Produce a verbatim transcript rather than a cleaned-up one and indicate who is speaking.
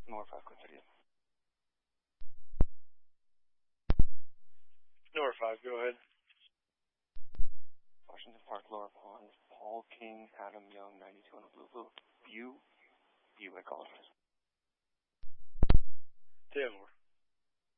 Speaker 1: Nora five, Queen thirty.
Speaker 2: Nora five, go ahead.
Speaker 1: Washington Park, Laura Pond, Paul King, Adam Young, ninety-two on the blue blue. View, view, I call it.
Speaker 2: Taylor.